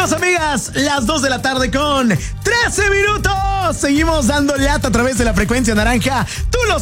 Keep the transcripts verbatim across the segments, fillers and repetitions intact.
Amigos, amigas, las dos de la tarde con trece minutos. Seguimos dando lata a través de la frecuencia naranja. ¡Tú lo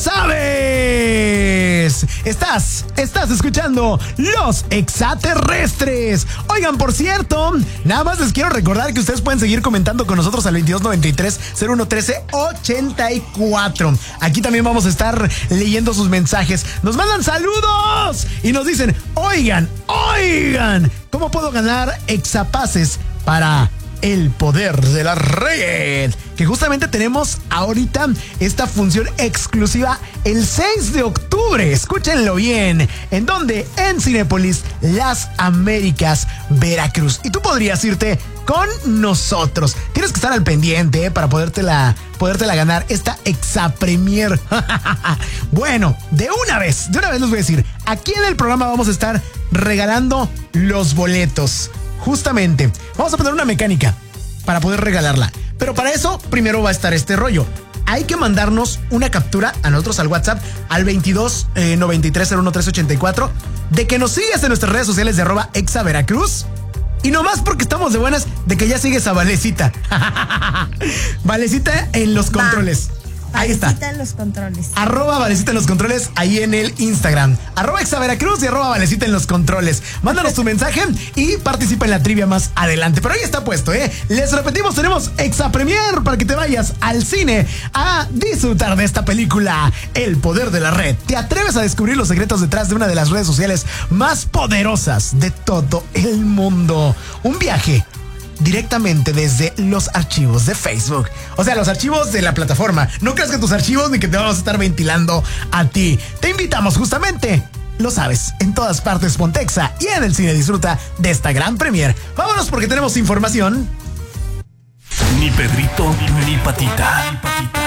sabes! Estás, estás escuchando Los Extraterrestres. Oigan, por cierto, nada más les quiero recordar que ustedes pueden seguir comentando con nosotros al veintidós noventa y tres cero uno trece ochenta y cuatro. Aquí también vamos a estar leyendo sus mensajes. Nos mandan saludos y nos dicen, oigan, oigan, ¿cómo puedo ganar exapases para el poder de la red? Que justamente tenemos ahorita esta función exclusiva el seis de octubre. Escúchenlo bien. ¿En dónde? En Cinépolis Las Américas, Veracruz. Y tú podrías irte con nosotros. Tienes que estar al pendiente ¿eh? para podértela, podértela ganar esta Exapremier. Bueno, de una vez, de una vez les voy a decir, aquí en el programa vamos a estar regalando los boletos. Justamente, vamos a poner una mecánica para poder regalarla. Pero para eso, primero va a estar este rollo. Hay que mandarnos una captura a nosotros al WhatsApp al veintidós noventa y tres cero uno trece ochenta y cuatro de que nos sigas en nuestras redes sociales de arroba Exa Veracruz. Y nomás porque estamos de buenas, de que ya sigues a Valecita. Valecita en los controles. Va. Ahí está. Valecita en los controles. Arroba Valecita en los controles ahí en el Instagram. Arroba Exa Veracruz y arroba Valecita en los controles. Mándanos tu mensaje y participa en la trivia más adelante. Pero ahí está puesto, ¿eh? Les repetimos, tenemos Exapremier para que te vayas al cine a disfrutar de esta película, El Poder de la Red. ¿Te atreves a descubrir los secretos detrás de una de las redes sociales más poderosas de todo el mundo? Un viaje directamente desde los archivos de Facebook. O sea, los archivos de la plataforma. No creas que tus archivos ni que te vamos a estar ventilando a ti. Te invitamos justamente, lo sabes, en todas partes Pontexa y en el cine disfruta de esta gran premier. Vámonos porque tenemos información. Ni Pedrito ni Patita.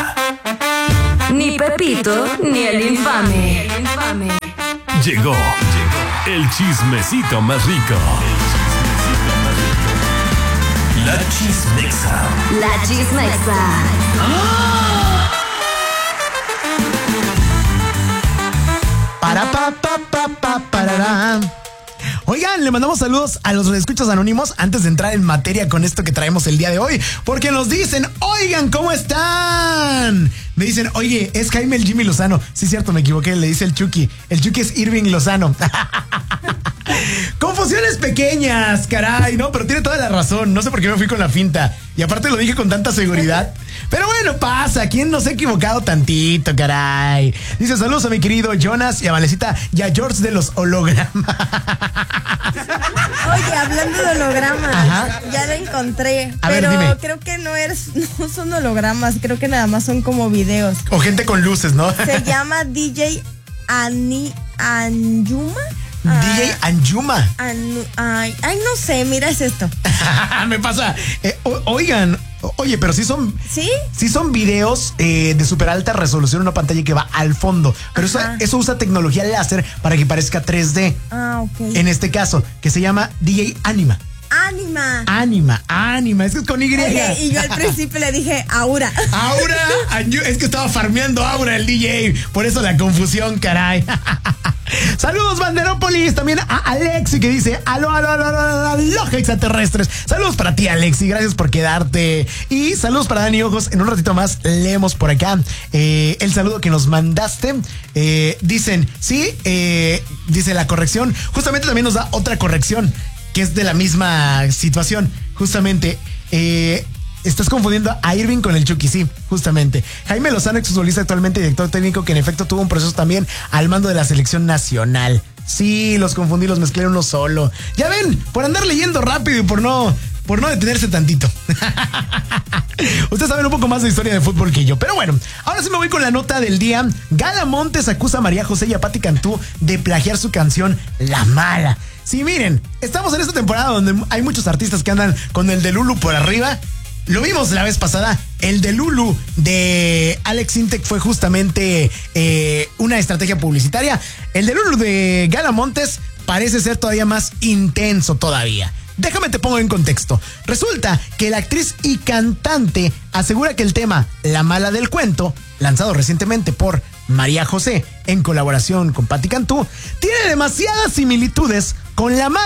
Ni Pepito ni el infame. Llegó, llegó el chismecito más rico. La Chismexa. La Chismexa. ¡Ah! Para pa pa pa pa parará. Oigan, le mandamos saludos a los escuchas anónimos antes de entrar en materia con esto que traemos el día de hoy, porque nos dicen, oigan, ¿cómo están? Me dicen, oye, es Jaime el Jimmy Lozano. Sí, cierto, me equivoqué, le dice el Chucky. El Chucky es Irving Lozano. Confusiones pequeñas, caray, ¿no? Pero tiene toda la razón. No sé por qué me fui con la finta. Y aparte lo dije con tanta seguridad. Pero bueno, pasa. ¿Quién no se ha equivocado tantito, caray? Dice, saludos a mi querido Jonas y a Valecita y a George de los hologramas. Oye, hablando de hologramas, ajá, ya lo encontré. A pero ver, dime. Creo que no, es, no son hologramas. Creo que nada más son como videos. O gente con luces, ¿no? Se llama D J Ani Anjuma. D J Anjuma. Anu, ay, ay, no sé, mira, es esto. Me pasa. Eh, o, oigan, oye, pero sí son. ¿Sí? Sí son videos eh, de súper alta resolución, una pantalla que va al fondo. Pero eso, eso usa tecnología láser para que parezca tres D. Ah, ok. En este caso, que se llama D J Anima. Anima. Anima, Anima, es que es con Y. Oye, y yo al principio le dije Aura. Aura, es que estaba farmeando Aura el D J, por eso la confusión, caray. Saludos, Banderópolis, también a Alexi que dice, aló, aló, aló, aló, aló, extraterrestres. Saludos para ti, Alexi, gracias por quedarte. Y saludos para Dani Ojos, en un ratito más leemos por acá eh, el saludo que nos mandaste. Eh, dicen, sí, eh, dice la corrección, justamente también nos da otra corrección, que es de la misma situación, justamente, eh, estás confundiendo a Irving con el Chucky, sí, justamente. Jaime Lozano, exfutbolista, actualmente director técnico, que en efecto tuvo un proceso también al mando de la selección nacional. Sí, los confundí, los mezclé uno solo. Ya ven, por andar leyendo rápido y por no, por no detenerse tantito. Ustedes saben un poco más de historia de fútbol que yo. Pero bueno, ahora sí me voy con la nota del día. Gala Montes acusa a María José y a Patti Cantú de plagiar su canción La Mala. Sí, miren, estamos en esta temporada donde hay muchos artistas que andan con el de Lulu por arriba. Lo vimos la vez pasada. El de Lulu de Alex Intec fue justamente eh, una estrategia publicitaria. El de Lulu de Gala Montes parece ser todavía más intenso todavía. Déjame te pongo en contexto. Resulta que la actriz y cantante asegura que el tema La Mala del Cuento, lanzado recientemente por María José en colaboración con Patti Cantú, tiene demasiadas similitudes con La Mala,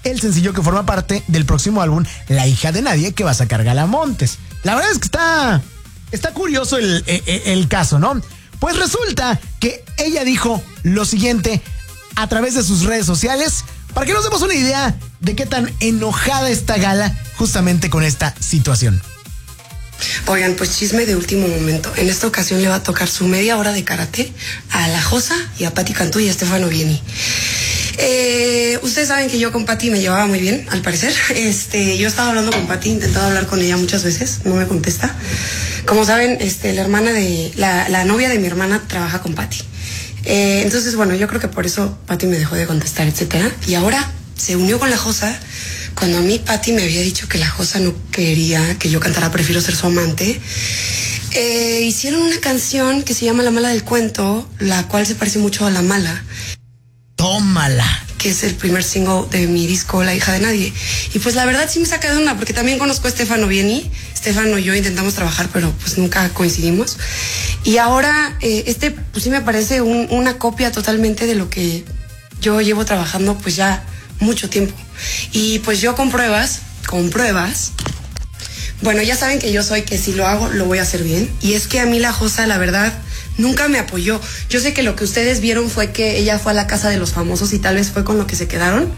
el sencillo que forma parte del próximo álbum La hija de nadie que va a sacar Gala Montes. La verdad es que está, está curioso el, el, el caso, ¿no? Pues resulta que ella dijo lo siguiente a través de sus redes sociales para que nos demos una idea de qué tan enojada está Gala justamente con esta situación. Oigan, pues chisme de último momento. En esta ocasión le va a tocar su media hora de karate a La Josa y a Patti Cantú y a Stefano Vieni. Eh, ustedes saben que yo con Patti me llevaba muy bien, al parecer. Este, yo estaba hablando con Patti, he intentado hablar con ella muchas veces, no me contesta. Como saben, este, la hermana de, la, la novia de mi hermana trabaja con Patti. Eh, entonces, bueno, yo creo que por eso Patti me dejó de contestar, etcétera. Y ahora se unió con La Josa. Cuando a mí Patti me había dicho que La Josa no quería que yo cantara Prefiero ser su amante, eh, hicieron una canción que se llama La Mala del Cuento, la cual se parece mucho a La Mala. Tómala. Que es el primer single de mi disco La hija de nadie. Y pues la verdad sí me saca de onda, porque también conozco a Stefano Vieni. Stefano y yo intentamos trabajar, pero pues nunca coincidimos. Y ahora eh, este pues sí me parece un, una copia totalmente de lo que yo llevo trabajando pues ya mucho tiempo. Y pues yo con pruebas, con pruebas, bueno, ya saben que yo soy que si lo hago, lo voy a hacer bien. Y es que a mí La Josa, la verdad, nunca me apoyó. Yo sé que lo que ustedes vieron fue que ella fue a la casa de los famosos y tal vez fue con lo que se quedaron.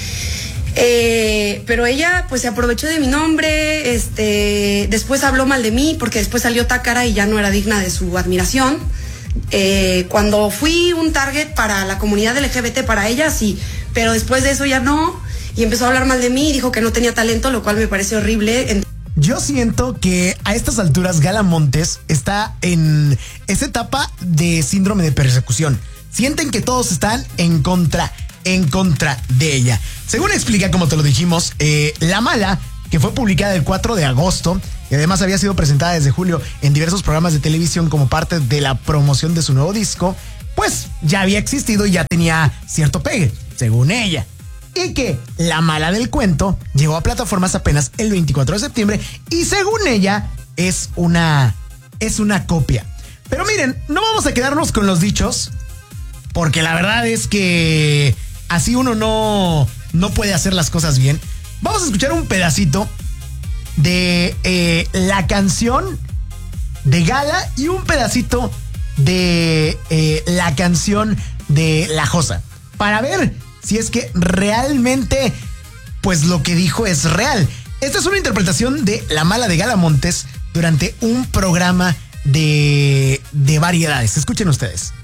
Eh, pero ella pues se aprovechó de mi nombre, este, después habló mal de mí porque después salió Tácara y ya no era digna de su admiración. Eh, cuando fui un target para la comunidad L G B T, para ella sí, pero después de eso ya no, y empezó a hablar mal de mí y dijo que no tenía talento, lo cual me parece horrible. Yo siento que a estas alturas Gala Montes está en esa etapa de síndrome de persecución. Sienten que todos están en contra, en contra de ella. Según explica, como te lo dijimos, eh, La Mala, que fue publicada el cuatro de agosto y además había sido presentada desde julio en diversos programas de televisión como parte de la promoción de su nuevo disco, pues ya había existido y ya tenía cierto pegue, según ella. Y que La Mala del Cuento llegó a plataformas apenas el veinticuatro de septiembre y según ella es una, es una copia. Pero miren, no vamos a quedarnos con los dichos, porque la verdad es que así uno no, no puede hacer las cosas bien. Vamos a escuchar un pedacito de eh, la canción de Gala y un pedacito de eh, la canción de La Josa, para ver si es que realmente pues lo que dijo es real. Esta es una interpretación de La Mala de Gala Montes durante un programa de, de variedades. Escuchen ustedes.